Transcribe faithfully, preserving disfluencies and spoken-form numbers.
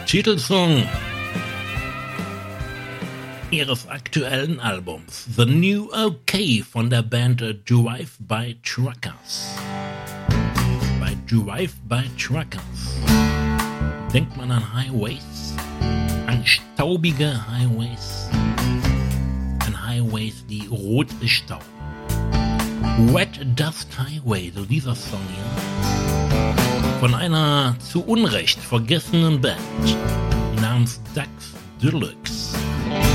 Titelsong ihres aktuellen Albums The New OK von der Band Drive-By Truckers. Bei Drive-By Truckers denkt man an Highways, an staubige Highways, an Highways, die rot bestauben. Wet Dust Highway, so dieser Song hier, von einer zu Unrecht vergessenen Band namens Ducks Deluxe.